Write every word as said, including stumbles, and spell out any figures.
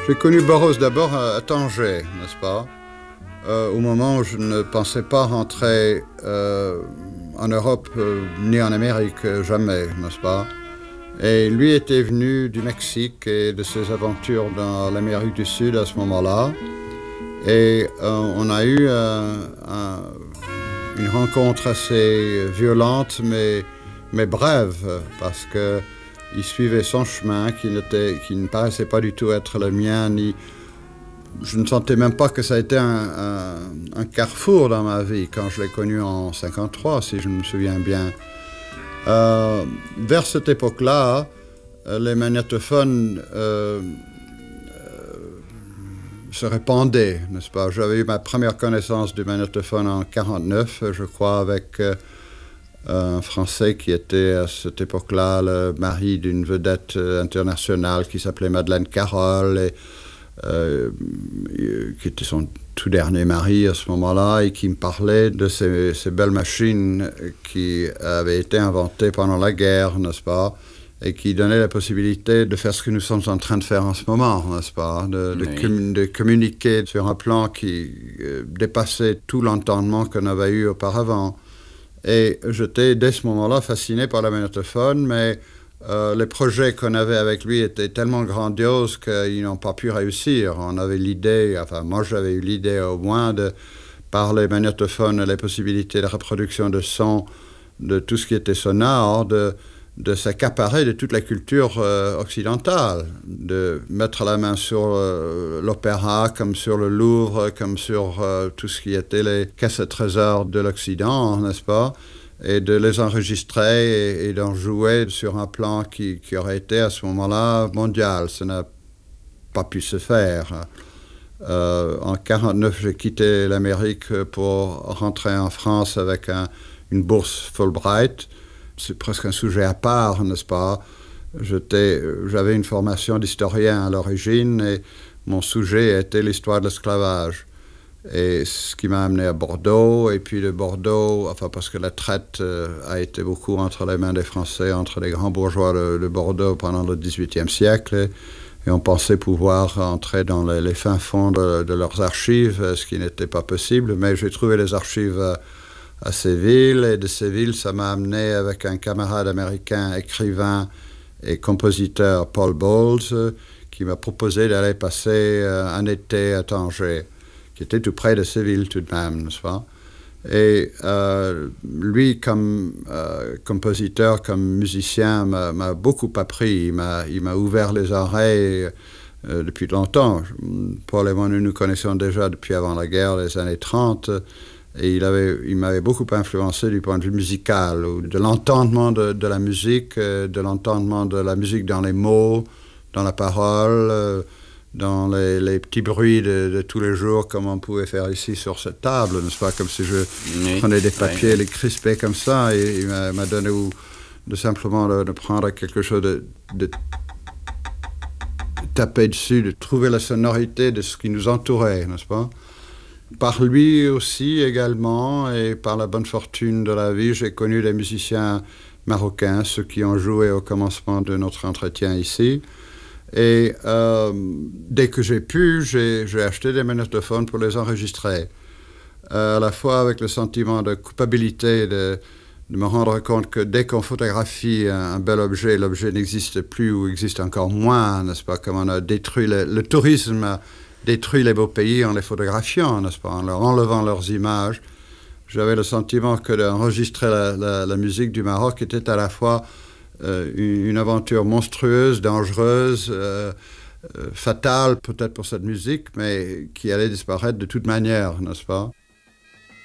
J'ai connu Burroughs d'abord à Tanger, n'est-ce pas, euh, au moment où je ne pensais pas rentrer euh, en Europe euh, ni en Amérique, euh, jamais, n'est-ce pas. Et lui était venu du Mexique et de ses aventures dans l'Amérique du Sud à ce moment-là. Et euh, on a eu euh, un, une rencontre assez violente, mais, mais brève, parce que il suivait son chemin qui, n'était, qui ne paraissait pas du tout être le mien, ni... Je ne sentais même pas que ça a été un, un, un carrefour dans ma vie quand je l'ai connu en cinquante-trois, si je me souviens bien. Euh, vers cette époque-là, les magnétophones euh, euh, se répandaient, n'est-ce pas? J'avais eu ma première connaissance du magnétophone en quarante-neuf, je crois, avec... Euh, un Français qui était à cette époque-là le mari d'une vedette internationale qui s'appelait Madeleine Carroll, et, euh, qui était son tout dernier mari à ce moment-là, et qui me parlait de ces, ces belles machines qui avaient été inventées pendant la guerre, n'est-ce pas, et qui donnaient la possibilité de faire ce que nous sommes en train de faire en ce moment, n'est-ce pas, de, de, oui. com- de communiquer sur un plan qui euh, dépassait tout l'entendement qu'on avait eu auparavant. Et j'étais dès ce moment-là fasciné par le magnétophone, mais euh, les projets qu'on avait avec lui étaient tellement grandioses qu'ils n'ont pas pu réussir. On avait l'idée, enfin moi j'avais eu l'idée au moins de, par les magnétophones et les possibilités de reproduction de son, de tout ce qui était sonore, de, de s'accaparer de toute la culture euh, occidentale, de mettre la main sur euh, l'opéra, comme sur le Louvre, comme sur euh, tout ce qui était les caisses trésors de l'Occident, n'est-ce pas, et de les enregistrer et, et d'en jouer sur un plan qui, qui aurait été à ce moment-là mondial. Ça n'a pas pu se faire. Euh, en quarante-neuf, j'ai quitté l'Amérique pour rentrer en France avec un, une bourse Fulbright. C'est presque un sujet à part, n'est-ce pas? J'étais, j'avais une formation d'historien à l'origine et mon sujet était l'histoire de l'esclavage. Et ce qui m'a amené à Bordeaux, et puis de Bordeaux, enfin parce que la traite euh, a été beaucoup entre les mains des Français, entre les grands bourgeois de, de Bordeaux pendant le dix-huitième siècle, et, et on pensait pouvoir entrer dans les, les fins fonds de, de leurs archives, ce qui n'était pas possible, mais j'ai trouvé les archives... Euh, à Séville, et de Séville, ça m'a amené avec un camarade américain, écrivain et compositeur, Paul Bowles, qui m'a proposé d'aller passer euh, un été à Tanger, qui était tout près de Séville tout de même, n'est-ce pas? Et euh, lui, comme euh, compositeur, comme musicien, m'a, m'a beaucoup appris, il m'a, il m'a ouvert les oreilles euh, depuis longtemps. Paul et moi, nous nous connaissions déjà depuis avant la guerre, les années trente, et il, avait, il m'avait beaucoup influencé du point de vue musical, de l'entendement de, de la musique, de l'entendement de la musique dans les mots, dans la parole, dans les, les petits bruits de, de tous les jours, comme on pouvait faire ici sur cette table, n'est-ce pas? Comme si je oui, prenais des papiers, oui. les crispais comme ça, et il m'a, m'a donné ou, de simplement de, de prendre quelque chose de, de taper dessus, de trouver la sonorité de ce qui nous entourait, n'est-ce pas? Par lui aussi également, et par la bonne fortune de la vie, j'ai connu des musiciens marocains, ceux qui ont joué au commencement de notre entretien ici. Et euh, dès que j'ai pu, j'ai, j'ai acheté des magnétophones pour les enregistrer. Euh, à la fois avec le sentiment de culpabilité, de, de me rendre compte que dès qu'on photographie un, un bel objet, l'objet n'existe plus ou existe encore moins, n'est-ce pas, comme on a détruit le, le tourisme, détruit les beaux pays en les photographiant, n'est-ce pas, en leur enlevant leurs images. J'avais le sentiment que d'enregistrer la, la, la musique du Maroc était à la fois euh, une, une aventure monstrueuse, dangereuse, euh, euh, fatale peut-être pour cette musique, mais qui allait disparaître de toute manière, n'est-ce pas?